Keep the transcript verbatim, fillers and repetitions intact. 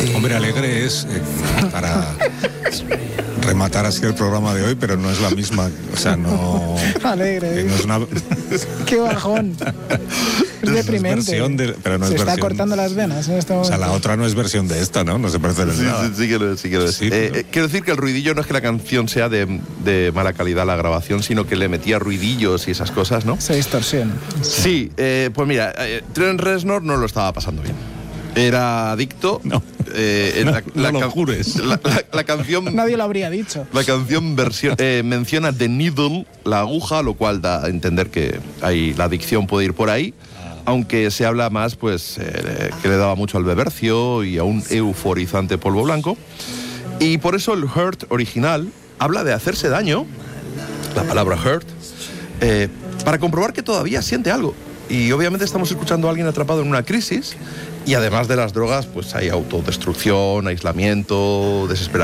Hombre, alegre es eh, para rematar así el programa de hoy, pero no es la misma. O sea, no... Alegre. Eh, no es una... ¡Qué bajón! Es deprimente. Es versión de, pero no Se es está versión... cortando las venas en este momento. O sea, la otra no es versión de esta, ¿no? No se parece en Sí, nada. sí, sí que lo es, sí que lo es. Sí, eh, pero... eh, quiero decir que el ruidillo no es que la canción sea de, de mala calidad la grabación, sino que le metía ruidillos y esas cosas, ¿no? Se distorsiona. Sí, eh, pues mira, eh, Trent Reznor no lo estaba pasando bien. Era adicto. No, eh, no, la, la, no lo can- jures. La, la- la canción... Nadie lo habría dicho. La canción versión, eh, menciona The Needle, la aguja, lo cual da a entender que hay, la adicción puede ir por ahí, aunque se habla más pues eh, que le daba mucho al bebercio y a un euforizante polvo blanco. Y por eso el Hurt original habla de hacerse daño, la palabra hurt, eh, para comprobar que todavía siente algo. Y obviamente estamos escuchando a alguien atrapado en una crisis y además de las drogas pues hay autodestrucción, aislamiento, desesperación.